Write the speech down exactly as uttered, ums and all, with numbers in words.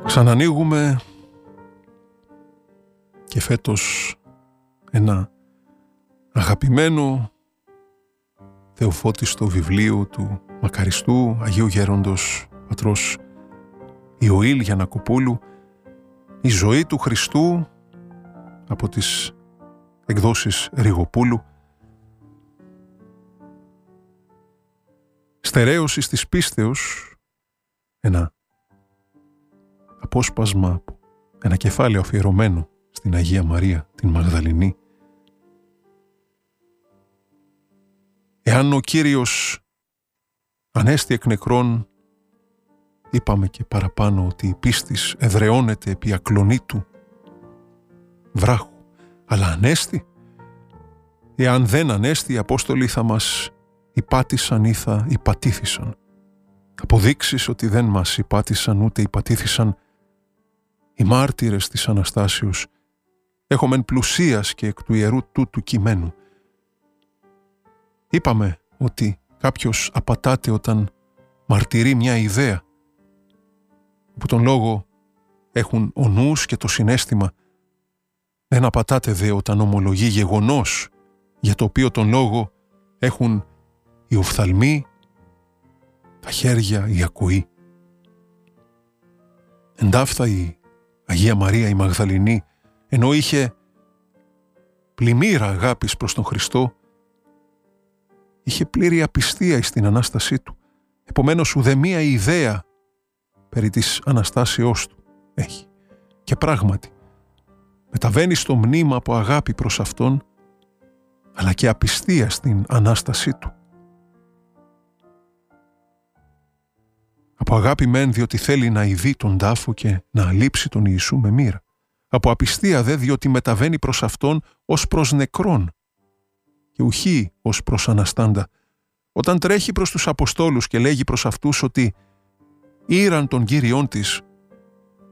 Ξανανοίγουμε και φέτος ένα αγαπημένο θεοφώτιστο βιβλίο του μακαριστού Αγίου Γέροντος πατρός Ιωήλ Γιαννακοπούλου, «Η ζωή του Χριστού», από τις εκδόσεις Ριγοπούλου. Στερέωσης της πίστεως, ένα απόσπασμα από ένα κεφάλαιο αφιερωμένο στην Αγία Μαρία την Μαγδαληνή. Εάν ο Κύριος ανέστη εκ νεκρών, είπαμε και παραπάνω ότι η πίστης εδραιώνεται επί ακλονίτου βράχου, αλλά ανέστη, εάν δεν ανέστη, οι Απόστολοι θα μας υπάτησαν ή θα υπατήθησαν. Αποδείξεις ότι δεν μας υπάτησαν ούτε υπατήθησαν οι μάρτυρες της Αναστάσεως, έχομεν πλουσίας και εκ του ιερού τούτου κειμένου. Είπαμε ότι κάποιος απατάται όταν μαρτυρεί μια ιδέα, που τον λόγο έχουν ο νους και το συναίσθημα. Δεν απατάται δε όταν ομολογεί γεγονός, για το οποίο τον λόγο έχουν οι οφθαλμοί, τα χέρια, η ακοή. Εντάφθα η Αγία Μαρία η Μαγδαληνή, ενώ είχε πλημμύρα αγάπης προς τον Χριστό, είχε πλήρη απιστία στην Ανάστασή του. Επομένως ουδέμια ιδέα περί της Αναστάσεώς του έχει. Και πράγματι μεταβαίνει στο μνήμα από αγάπη προς Αυτόν, αλλά και απιστία στην Ανάστασή του. Από αγάπη μεν, διότι θέλει να ειδεί τον τάφο και να αλείψει τον Ιησού με μοίρα. Από απιστία δε, διότι μεταβαίνει προς Αυτόν ως προς νεκρόν και ουχή ως προς Αναστάντα, όταν τρέχει προς τους Αποστόλους και λέγει προς αυτούς ότι ήραν τον Κύριον της